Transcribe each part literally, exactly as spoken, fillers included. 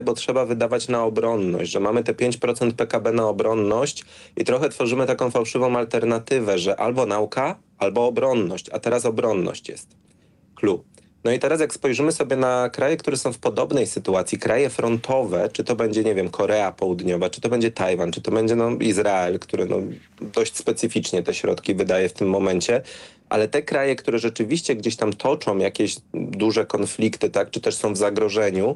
bo trzeba wydawać na obronność, że mamy te pięć procent P K B na obronność i trochę tworzymy taką fałszywą alternatywę, że albo nauka, albo obronność, a teraz obronność jest clue. No i teraz jak spojrzymy sobie na kraje, które są w podobnej sytuacji, kraje frontowe, czy to będzie, nie wiem, Korea Południowa, czy to będzie Tajwan, czy to będzie no, Izrael, który no, dość specyficznie te środki wydaje w tym momencie, ale te kraje, które rzeczywiście gdzieś tam toczą jakieś duże konflikty, tak, czy też są w zagrożeniu,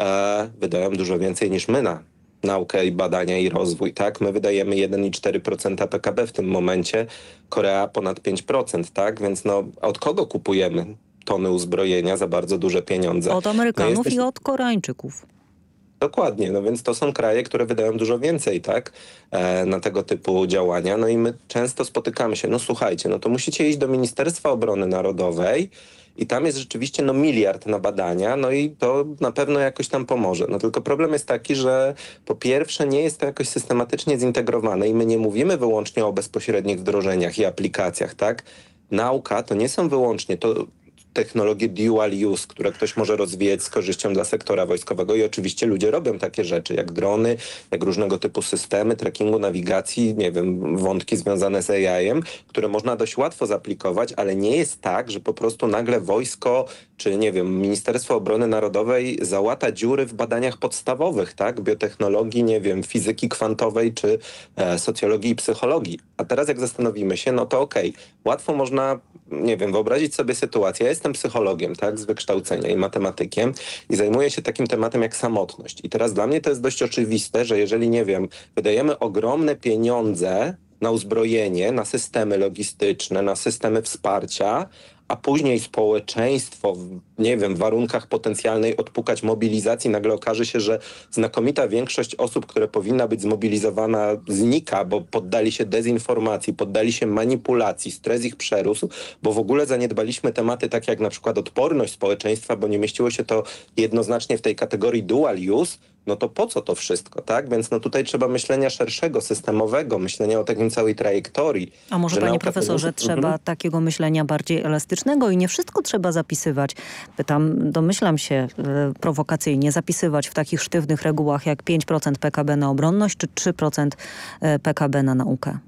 e, wydają dużo więcej niż my na naukę i badania i rozwój, tak? My wydajemy jeden i cztery procent P K B w tym momencie, Korea ponad pięć procent, tak? Więc no, a od kogo kupujemy tony uzbrojenia za bardzo duże pieniądze? Od Amerykanów no jesteś... i od Koreańczyków. Dokładnie, no więc to są kraje, które wydają dużo więcej, tak, e, na tego typu działania. No i my często spotykamy się, no słuchajcie, no to musicie iść do Ministerstwa Obrony Narodowej i tam jest rzeczywiście no miliard na badania, no i to na pewno jakoś tam pomoże. No tylko problem jest taki, że po pierwsze nie jest to jakoś systematycznie zintegrowane i my nie mówimy wyłącznie o bezpośrednich wdrożeniach i aplikacjach, tak. Nauka to nie są wyłącznie to technologie dual use, które ktoś może rozwijać z korzyścią dla sektora wojskowego i oczywiście ludzie robią takie rzeczy, jak drony, jak różnego typu systemy trackingu, nawigacji, nie wiem, wątki związane z A I-em, które można dość łatwo zaaplikować, ale nie jest tak, że po prostu nagle wojsko, czy nie wiem, Ministerstwo Obrony Narodowej załata dziury w badaniach podstawowych, tak, biotechnologii, nie wiem, fizyki kwantowej, czy e, socjologii i psychologii. A teraz jak zastanowimy się, no to okej, okay, łatwo można, nie wiem, wyobrazić sobie sytuację. Ja jestem psychologiem, tak, z wykształcenia i matematykiem i zajmuję się takim tematem jak samotność. I teraz dla mnie to jest dość oczywiste, że jeżeli, nie wiem, wydajemy ogromne pieniądze na uzbrojenie, na systemy logistyczne, na systemy wsparcia, a później społeczeństwo, w, nie wiem, w warunkach potencjalnej odpukać mobilizacji, nagle okaże się, że znakomita większość osób, które powinna być zmobilizowana, znika, bo poddali się dezinformacji, poddali się manipulacji, stres ich przerósł, bo w ogóle zaniedbaliśmy tematy takie jak na przykład odporność społeczeństwa, bo nie mieściło się to jednoznacznie w tej kategorii dual use, no to po co to wszystko, tak? Więc no tutaj trzeba myślenia szerszego, systemowego, myślenia o takim całej trajektorii. A może, panie profesorze, trzeba mhm. takiego myślenia bardziej elastycznego i nie wszystko trzeba zapisywać. Pytam, domyślam się e, prowokacyjnie, zapisywać w takich sztywnych regułach jak pięć procent P K B na obronność czy trzy procent P K B na naukę?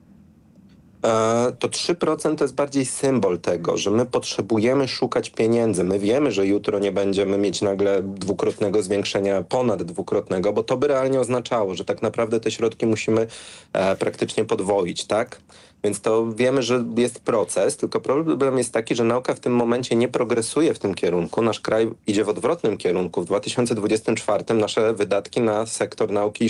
To trzy procent to jest bardziej symbol tego, że my potrzebujemy szukać pieniędzy. My wiemy, że jutro nie będziemy mieć nagle dwukrotnego zwiększenia, ponad dwukrotnego, bo to by realnie oznaczało, że tak naprawdę te środki musimy e, praktycznie podwoić, tak? Więc to wiemy, że jest proces, tylko problem jest taki, że nauka w tym momencie nie progresuje w tym kierunku. Nasz kraj idzie w odwrotnym kierunku. W dwa tysiące dwudziestym czwartym nasze wydatki na sektor nauki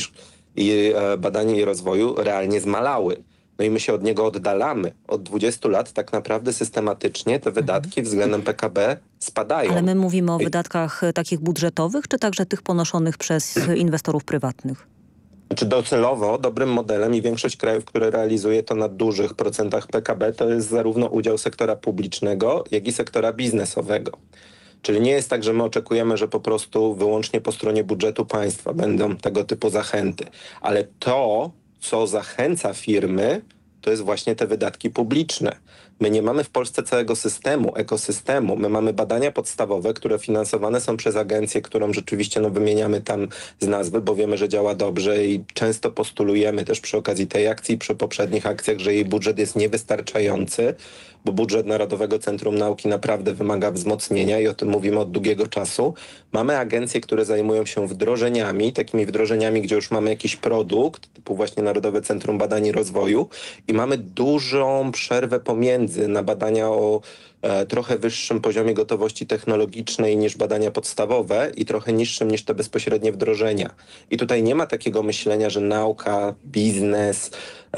i e, badania i rozwoju realnie zmalały. No i my się od niego oddalamy. Od dwudziestu lat tak naprawdę systematycznie te wydatki względem P K B spadają. Ale my mówimy o wydatkach takich budżetowych, czy także tych ponoszonych przez inwestorów prywatnych? Znaczy docelowo dobrym modelem i większość krajów, które realizuje to na dużych procentach P K B, to jest zarówno udział sektora publicznego, jak i sektora biznesowego. Czyli nie jest tak, że my oczekujemy, że po prostu wyłącznie po stronie budżetu państwa będą tego typu zachęty. Ale to, co zachęca firmy, to jest właśnie te wydatki publiczne. My nie mamy w Polsce całego systemu, ekosystemu. My mamy badania podstawowe, które finansowane są przez agencję, którą rzeczywiście no, wymieniamy tam z nazwy, bo wiemy, że działa dobrze i często postulujemy też przy okazji tej akcji, przy poprzednich akcjach, że jej budżet jest niewystarczający, bo budżet Narodowego Centrum Nauki naprawdę wymaga wzmocnienia i o tym mówimy od długiego czasu. Mamy agencje, które zajmują się wdrożeniami, takimi wdrożeniami, gdzie już mamy jakiś produkt, typu właśnie Narodowe Centrum Badań i Rozwoju i mamy dużą przerwę pomiędzy na badania o e, trochę wyższym poziomie gotowości technologicznej niż badania podstawowe i trochę niższym niż te bezpośrednie wdrożenia. I tutaj nie ma takiego myślenia, że nauka, biznes,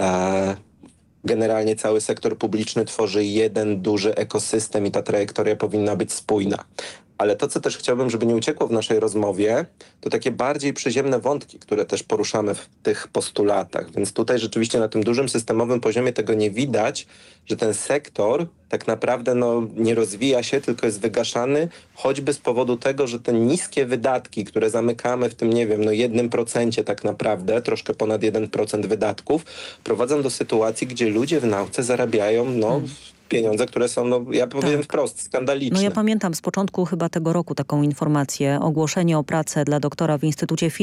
e, generalnie cały sektor publiczny tworzy jeden duży ekosystem i ta trajektoria powinna być spójna. Ale to, co też chciałbym, żeby nie uciekło w naszej rozmowie, to takie bardziej przyziemne wątki, które też poruszamy w tych postulatach. Więc tutaj rzeczywiście na tym dużym systemowym poziomie tego nie widać, że ten sektor tak naprawdę no, nie rozwija się, tylko jest wygaszany, choćby z powodu tego, że te niskie wydatki, które zamykamy w tym, nie wiem, no jednym procencie tak naprawdę, troszkę ponad jeden procent wydatków, prowadzą do sytuacji, gdzie ludzie w nauce zarabiają no pieniądze, które są, no ja powiem Tak. wprost, skandaliczne. No ja pamiętam z początku chyba tego roku taką informację, ogłoszenie o pracę dla doktora w Instytucie